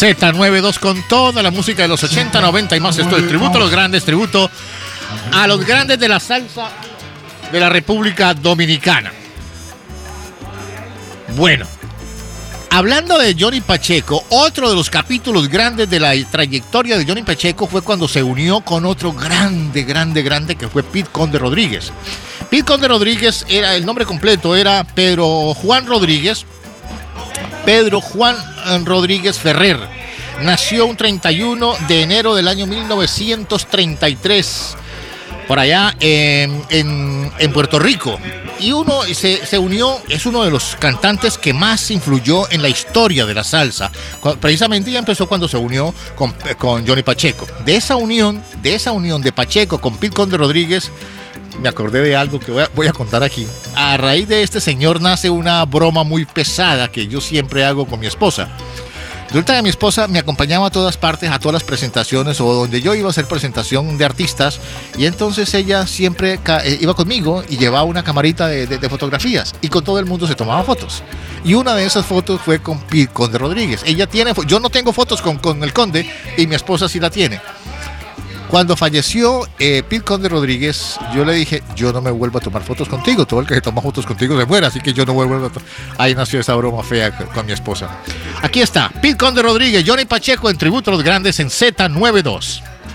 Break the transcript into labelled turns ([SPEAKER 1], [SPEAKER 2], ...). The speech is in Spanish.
[SPEAKER 1] Z92 con toda la música de los 80, 90 y más. Esto es tributo a los grandes, tributo a los grandes de la salsa de la República Dominicana. Bueno, hablando de Johnny Pacheco, otro de los capítulos grandes de la trayectoria de Johnny Pacheco fue cuando se unió con otro grande, que fue Pete Conde Rodríguez. Pete Conde Rodríguez, el nombre completo era Pedro Juan Rodríguez Ferrer. Nació un 31 de enero del año 1933, por allá en Puerto Rico. Y se unió, es uno de los cantantes que más influyó en la historia de la salsa. Precisamente ya empezó cuando se unió con Johnny Pacheco. De esa unión de Pacheco con Pete Conde Rodríguez, me acordé de algo que voy a contar aquí. A raíz de este señor nace una broma muy pesada que yo siempre hago con mi esposa. Resulta que mi esposa me acompañaba a todas partes, a todas las presentaciones o donde yo iba a hacer presentación de artistas, y entonces ella siempre iba conmigo y llevaba una camarita de fotografías y con todo el mundo se tomaba fotos. Y una de esas fotos fue con Pete Conde Rodríguez. Ella tiene, yo no tengo fotos con el Conde y mi esposa sí la tiene. Cuando falleció Pete Conde Rodríguez, yo le dije, yo no me vuelvo a tomar fotos contigo. Todo el que se toma fotos contigo se muere, así que yo no vuelvo a Ahí nació esa broma fea con mi esposa. Aquí está, Pete Conde Rodríguez, Johnny Pacheco en tributo a los grandes en Z92.